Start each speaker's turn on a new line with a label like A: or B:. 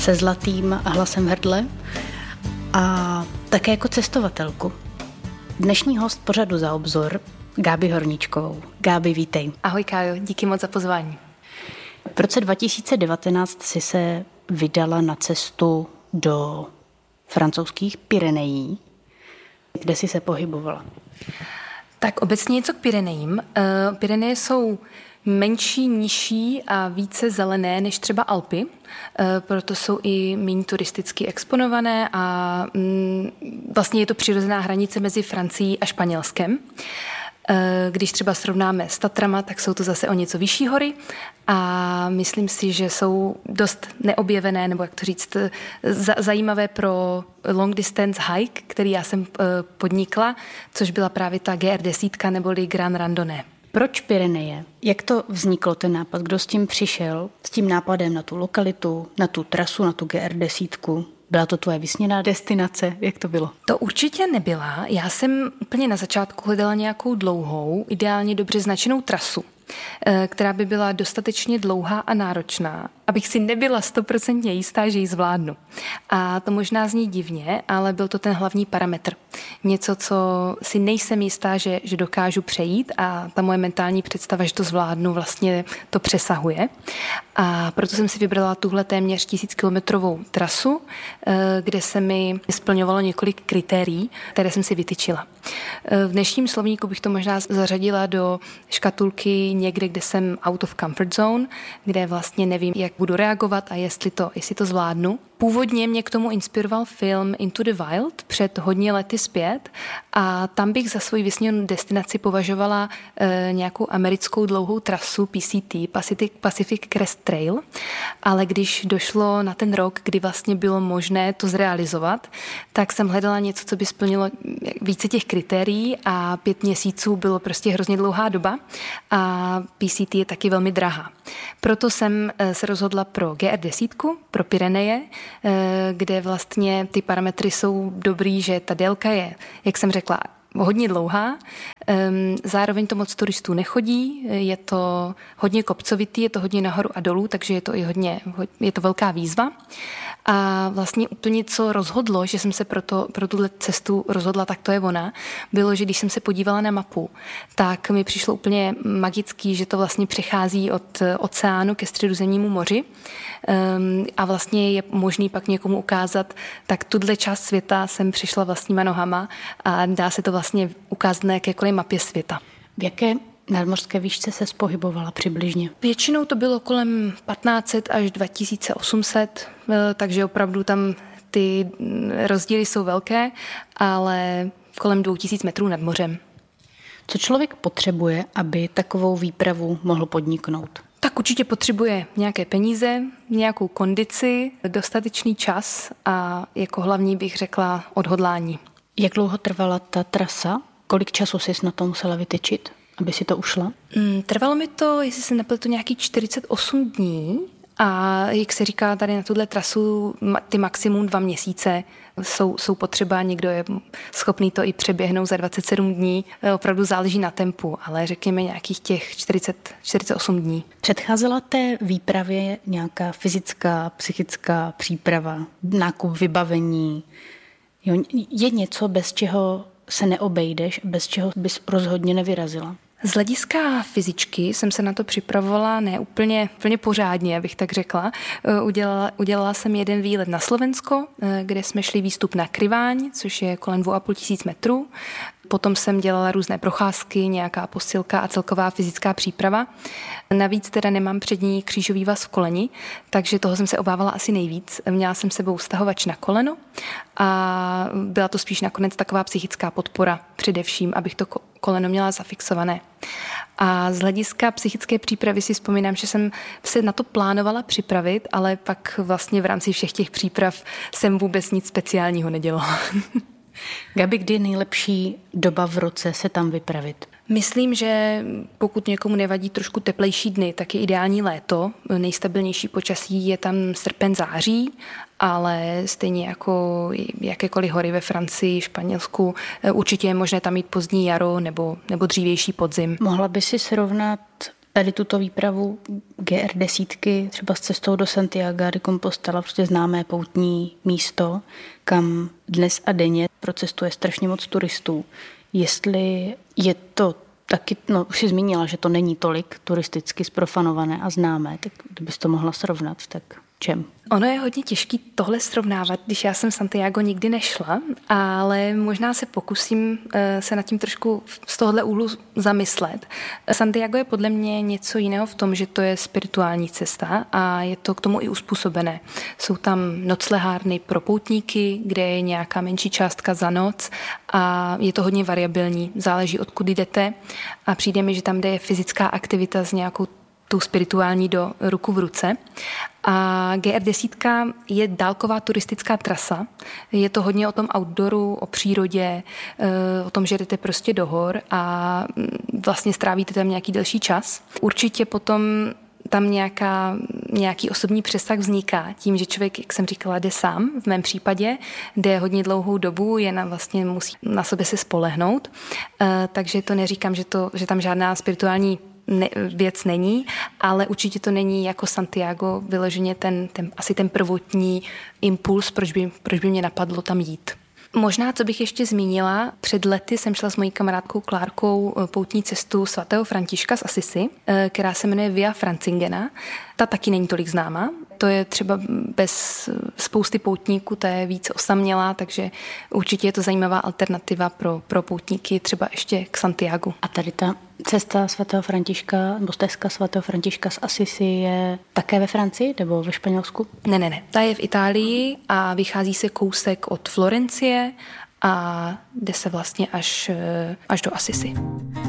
A: se zlatým hlasem v hrdle a také jako cestovatelku. Dnešní host pořadu Za obzor, Gábi Horníčkovou. Gábi, vítej.
B: Ahoj Kájo, díky moc za pozvání.
A: V roce 2019 si se vydala na cestu do francouzských Pyrenejí. Kde jsi se pohybovala?
B: Tak obecně něco k Pyrenejím. Pyreneje jsou menší, nižší a více zelené než třeba Alpy, proto jsou i méně turisticky exponované a vlastně je to přirozená hranice mezi Francií a Španělskem. Když třeba srovnáme s Tatrama, tak jsou to zase o něco vyšší hory a myslím si, že jsou dost neobjevené, nebo jak to říct, zajímavé pro long distance hike, který já jsem podnikla, což byla právě ta GR10 neboli Grand Randonnée.
A: Proč Pyreneje? Jak to vzniklo ten nápad? Kdo s tím přišel? S tím nápadem na tu lokalitu, na tu trasu, na tu GR10? Byla to tvoje vysněná destinace? Jak to bylo?
B: To určitě nebyla. Já jsem úplně na začátku hledala nějakou dlouhou, ideálně dobře značenou trasu, která by byla dostatečně dlouhá a náročná, abych si nebyla 100% jistá, že ji zvládnu. A to možná zní divně, ale byl to ten hlavní parametr. Něco, co si nejsem jistá, že dokážu přejít a ta moje mentální představa, že to zvládnu, vlastně to přesahuje. A proto jsem si vybrala tuhle téměř 1000kilometrovou trasu, kde se mi splňovalo několik kritérií, které jsem si vytyčila. V dnešním slovníku bych to možná zařadila do škatulky někde, kde jsem out of comfort zone, kde vlastně nevím, jak budu reagovat a jestli to zvládnu. Původně mě k tomu inspiroval film Into the Wild před hodně lety zpět a tam bych za svou vysněnou destinaci považovala nějakou americkou dlouhou trasu PCT, Pacific Crest Trail, ale když došlo na ten rok, kdy vlastně bylo možné to zrealizovat, tak jsem hledala něco, co by splnilo více těch kritérií a 5 měsíců bylo prostě hrozně dlouhá doba a PCT je taky velmi drahá. Proto jsem se rozhodla pro GR10, pro Pyreneje, kde vlastně ty parametry jsou dobrý, že ta délka je, jak jsem řekla, hodně dlouhá. Zároveň to moc turistů nechodí, je to hodně kopcovitý, je to hodně nahoru a dolů, takže je to je to velká výzva. A vlastně úplně co rozhodlo, že jsem se pro tuhle cestu rozhodla, tak to je ona, bylo, že když jsem se podívala na mapu, tak mi přišlo úplně magický, že to vlastně přechází od oceánu ke Středozemnímu moři a vlastně je možný pak někomu ukázat, tak tuhle část světa jsem přišla vlastníma nohama a dá se to vlastně ukázat na jakékoliv mapě světa.
A: V jaké nadmořské výšce se pohybovala přibližně?
B: Většinou to bylo kolem 1500 až 2800, takže opravdu tam ty rozdíly jsou velké, ale kolem 2000 metrů nad mořem.
A: Co člověk potřebuje, aby takovou výpravu mohl podniknout?
B: Tak určitě potřebuje nějaké peníze, nějakou kondici, dostatečný čas a jako hlavní bych řekla odhodlání.
A: Jak dlouho trvala ta trasa? Kolik času jsi na to musela vytyčit, aby si to ušla?
B: Trvalo mi to, jestli se nepletu, nějaký 48 dní a jak se říká tady na tuhle trasu, ty maximum 2 měsíce jsou potřeba, někdo je schopný to i přeběhnout za 27 dní, opravdu záleží na tempu, ale řekněme nějakých těch 48 dní.
A: Předcházela té výpravě nějaká fyzická, psychická příprava, nákup vybavení? Je něco, bez čeho se neobejdeš, bez čeho bys rozhodně nevyrazila?
B: Z hlediska fyzičky jsem se na to připravovala ne úplně pořádně, abych tak řekla. Udělala jsem jeden výlet na Slovensko, kde jsme šli výstup na Kryváň, což je kolem 2500 metrů. Potom jsem dělala různé procházky, nějaká posilka a celková fyzická příprava. Navíc teda nemám přední křížový vaz v koleni, takže toho jsem se obávala asi nejvíc. Měla jsem sebou stahovač na koleno a byla to spíš nakonec taková psychická podpora především, abych to koleno měla zafixované. A z hlediska psychické přípravy si vzpomínám, že jsem se na to plánovala připravit, ale pak vlastně v rámci všech těch příprav jsem vůbec nic speciálního nedělala.
A: Gabi, kdy je nejlepší doba v roce se tam vypravit?
B: Myslím, že pokud někomu nevadí trošku teplejší dny, tak je ideální léto. Nejstabilnější počasí je tam srpen, září, ale stejně jako jakékoliv hory ve Francii, Španělsku, určitě je možné tam mít pozdní jaro nebo dřívější podzim.
A: Mohla by si srovnat tady tuto výpravu GR10, třeba s cestou do Santiago de Compostela, prostě známé poutní místo, kam dnes a denně procestuje strašně moc turistů. Jestli je to taky, už si zmínila, že to není tolik turisticky zprofanované a známé, tak kdybys to mohla srovnat, tak čem?
B: Ono je hodně těžký tohle srovnávat, když já jsem Santiago nikdy nešla, ale možná se pokusím se nad tím trošku z tohohle úhlu zamyslet. Santiago je podle mě něco jiného v tom, že to je spirituální cesta a je to k tomu i uspůsobené. Jsou tam noclehárny pro poutníky, kde je nějaká menší částka za noc a je to hodně variabilní, záleží odkud jdete a přijde mi, že tam jde fyzická aktivita s nějakou tou spirituální do ruku v ruce. A GR10 je dálková turistická trasa. Je to hodně o tom outdooru, o přírodě, o tom, že jdete prostě do hor a vlastně strávíte tam nějaký delší čas. Určitě potom tam nějaký osobní přesah vzniká tím, že člověk, jak jsem říkala, jde sám. V mém případě jde hodně dlouhou dobu, vlastně musí na sebe se spolehnout. Takže to neříkám, že tam žádná spirituální věc není, ale určitě to není jako Santiago vyloženě asi ten prvotní impuls, proč by mě napadlo tam jít. Možná, co bych ještě zmínila, před lety jsem šla s mojí kamarádkou Klárkou poutní cestu svatého Františka z Assisi, která se jmenuje Via Francigena. Ta taky není tolik známá. To je třeba bez spousty poutníků, ta je víc osamělá, takže určitě je to zajímavá alternativa pro poutníky třeba ještě k Santiagu.
A: A tady ta cesta svatého Františka, nebo stezka svatého Františka z Assisi je také ve Francii nebo ve Španělsku?
B: Ne. Ta je v Itálii a vychází se kousek od Florencie a jde se vlastně až do Assisi.